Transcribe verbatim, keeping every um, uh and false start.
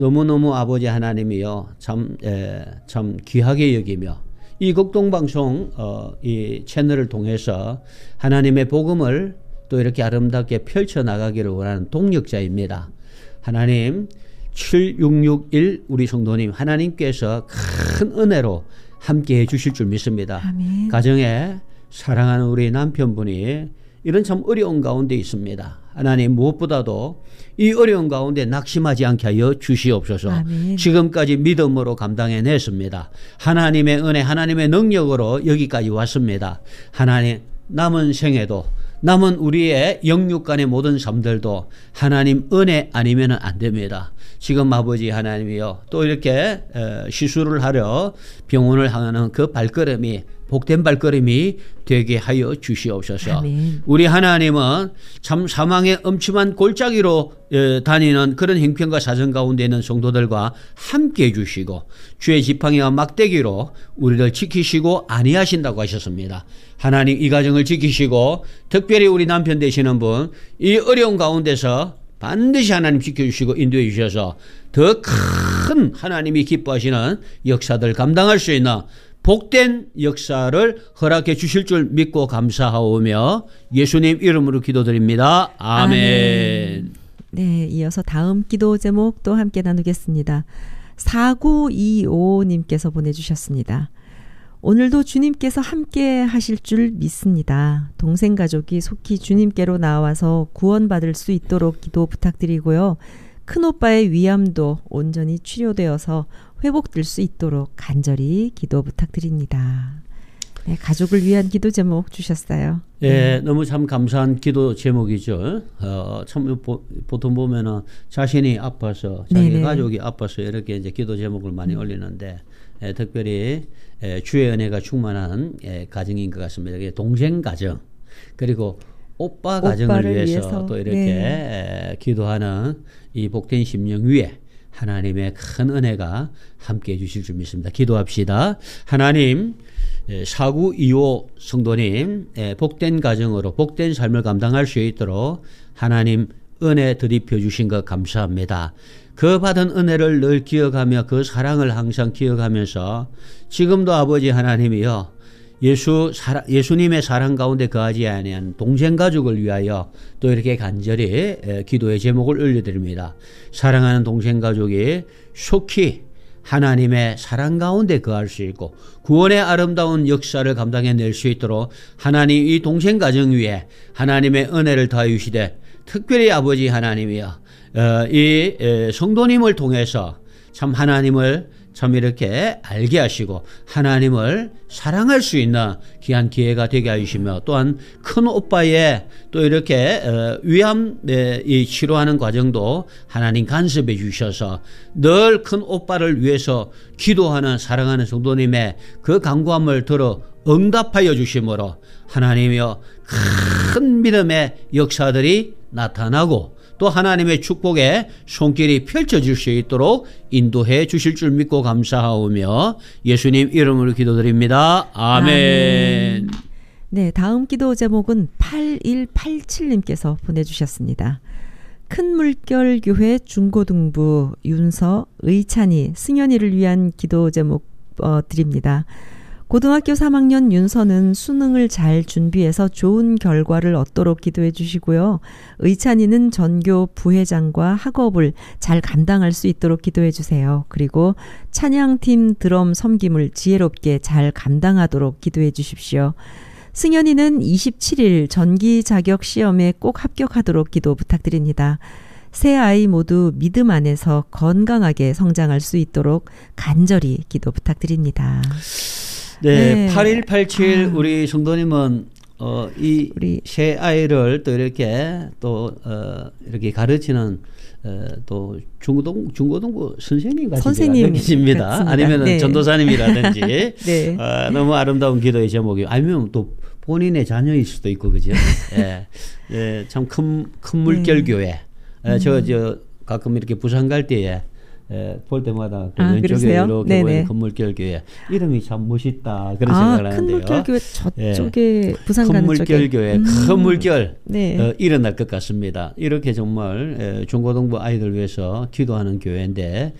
너무너무 아버지 하나님이요 참, 에, 참 귀하게 여기며 이 극동방송 어, 이 채널을 통해서 하나님의 복음을 또 이렇게 아름답게 펼쳐나가기를 원하는 동력자입니다. 하나님 칠육육일 우리 성도님 하나님께서 큰 은혜로 함께해 주실 줄 믿습니다. 아멘. 가정에 사랑하는 우리 남편분이 이런 참 어려운 가운데 있습니다. 하나님 무엇보다도 이 어려운 가운데 낙심하지 않게 하여 주시옵소서. 아멘. 지금까지 믿음으로 감당해냈습니다. 하나님의 은혜 하나님의 능력으로 여기까지 왔습니다. 하나님 남은 생애도 남은 우리의 영육간의 모든 삶들도 하나님 은혜 아니면 안 됩니다. 지금 아버지 하나님이요 또 이렇게 시술을 하려 병원을 향하는 그 발걸음이 복된 발걸음이 되게 하여 주시옵소서. 아멘. 우리 하나님은 참 사망의 엄침한 골짜기로 다니는 그런 형편과 사정 가운데 있는 성도들과 함께 해주시고 주의 지팡이와 막대기로 우리를 지키시고 안위하신다고 하셨습니다. 하나님 이 가정을 지키시고 특별히 우리 남편 되시는 분 이 어려운 가운데서 반드시 하나님 지켜주시고 인도해 주셔서 더 큰 하나님이 기뻐하시는 역사들 감당할 수 있는 복된 역사를 허락해 주실 줄 믿고 감사하오며 예수님 이름으로 기도드립니다. 아멘. 아멘. 네, 이어서 다음 기도 제목 또 함께 나누겠습니다. 사구이오 님께서 보내주셨습니다. 오늘도 주님께서 함께 하실 줄 믿습니다. 동생 가족이 속히 주님께로 나와서 구원받을 수 있도록 기도 부탁드리고요. 큰오빠의 위암도 온전히 치료되어서 회복될 수 있도록 간절히 기도 부탁드립니다. 네, 가족을 위한 기도 제목 주셨어요. 예, 네. 너무 참 감사한 기도 제목이죠. 어, 참 보, 보통 보면은 자신이 아파서 자기 네네. 가족이 아파서 이렇게 이제 기도 제목을 많이 음. 올리는데 예, 특별히 예, 주의 은혜가 충만한 예, 가정인 것 같습니다. 동생 가정 그리고 오빠 가정을 위해서, 위해서 또 이렇게 네. 예, 기도하는 이 복된 심령 위에 하나님의 큰 은혜가 함께해 주실 줄 믿습니다. 기도합시다. 하나님 사구이오 성도님 복된 가정으로 복된 삶을 감당할 수 있도록 하나님 은혜 드립혀 주신 것 감사합니다. 그 받은 은혜를 늘 기억하며 그 사랑을 항상 기억하면서 지금도 아버지 하나님이여 예수, 예수님의 사랑 가운데 거하지 아니한 동생 가족을 위하여 또 이렇게 간절히 기도의 제목을 올려드립니다. 사랑하는 동생 가족이 속히 하나님의 사랑 가운데 거할 수 있고 구원의 아름다운 역사를 감당해낼 수 있도록 하나님 이 동생 가정 위에 하나님의 은혜를 더하여 주시되 특별히 아버지 하나님이여 이 성도님을 통해서 참 하나님을 참 이렇게 알게 하시고 하나님을 사랑할 수 있는 귀한 기회가 되게 하시며 또한 큰 오빠의 또 이렇게 위암 치료하는 과정도 하나님 간섭해 주셔서 늘 큰 오빠를 위해서 기도하는 사랑하는 성도님의 그 간구함을 들어 응답하여 주심으로 하나님이여 큰 믿음의 역사들이 나타나고 또 하나님의 축복에 손길이 펼쳐질 수 있도록 인도해 주실 줄 믿고 감사하오며 예수님 이름으로 기도드립니다. 아멘. 아멘. 네, 다음 기도 제목은 팔일팔칠 님께서 보내주셨습니다. 큰 물결 교회 중고등부 윤서, 의찬이, 승현이를 위한 기도 제목 어, 드립니다. 고등학교 삼 학년 윤서는 수능을 잘 준비해서 좋은 결과를 얻도록 기도해 주시고요. 의찬이는 전교 부회장과 학업을 잘 감당할 수 있도록 기도해 주세요. 그리고 찬양팀 드럼 섬김을 지혜롭게 잘 감당하도록 기도해 주십시오. 승현이는 이십칠 일 전기 자격 시험에 꼭 합격하도록 기도 부탁드립니다. 세 아이 모두 믿음 안에서 건강하게 성장할 수 있도록 간절히 기도 부탁드립니다. 네, 네. 팔일팔칠 아. 우리 성도님은 어, 이 세 아이를 또 이렇게 또 어, 이렇게 가르치는 어, 또 중고등 중고등부 선생님 같은 분이십니다. 아니면은 네. 전도사님이라든지 네. 어, 너무 아름다운 기도의 제목이 아니면 또 본인의 자녀일 수도 있고 그죠? 예, 예, 참 큰 큰 물결 네. 교회. 예, 저 저 가끔 이렇게 부산 갈 때에 에, 볼 때마다 그 아, 왼쪽에 그러세요? 이렇게 보이는 큰물결 교회 이름이 참 멋있다 그런 아, 생각을 하는데요. 큰물결 교회 저쪽에 예. 부산 가는 큰물결 쪽에. 교회 음. 큰 물결 네. 어, 일어날 것 같습니다. 이렇게 정말 에, 중고등부 아이들 위해서 기도하는 교회인데